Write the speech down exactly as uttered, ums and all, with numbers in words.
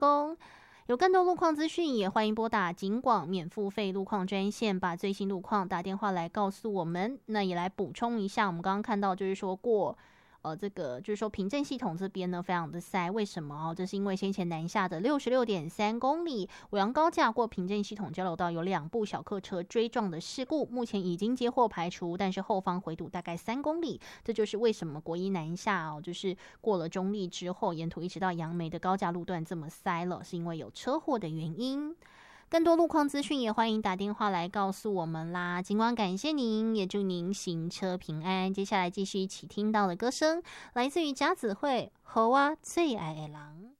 公。有更多路况资讯，也欢迎拨打警广免付费路况专线，把最新路况打电话来告诉我们。那也来补充一下，我们刚刚看到就是说过呃，这个就是说平镇系统这边呢非常的塞，为什么哦？这是因为先前南下的六十六点三公里五羊高架过平镇系统交流道有两部小客车追撞的事故，目前已经接获排除，但是后方回堵大概三公里，这就是为什么国一南下哦，就是过了中立之后，沿途一直到杨梅的高架路段这么塞了，是因为有车祸的原因。更多路况资讯也欢迎打电话来告诉我们啦。尽管感谢您，也祝您行车平安。接下来继续一起听到的歌声，来自于甲子会《猴啊最爱的人》。